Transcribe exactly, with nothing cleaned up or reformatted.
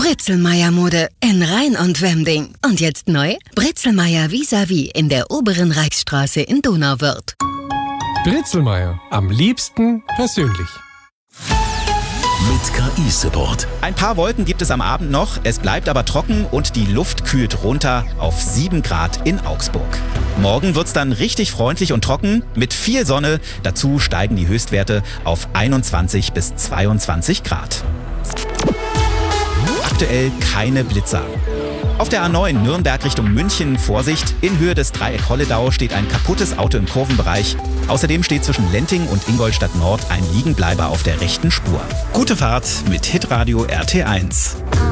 Britzelmeier-Mode in Rhein und Wemding. Und jetzt neu? Britzelmeier vis-à-vis in der oberen Reichsstraße in Donauwörth. Britzelmeier. Am liebsten persönlich. Mit K I-Support. Ein paar Wolken gibt es am Abend noch, es bleibt aber trocken und die Luft kühlt runter auf sieben Grad in Augsburg. Morgen wird's dann richtig freundlich und trocken mit viel Sonne. Dazu steigen die Höchstwerte auf einundzwanzig bis zweiundzwanzig Grad. Aktuell keine Blitzer. Auf der A neun Nürnberg Richtung München Vorsicht. In Höhe des Dreieck Holledau steht ein kaputtes Auto im Kurvenbereich. Außerdem steht zwischen Lenting und Ingolstadt Nord ein Liegenbleiber auf der rechten Spur. Gute Fahrt mit Hitradio R T eins.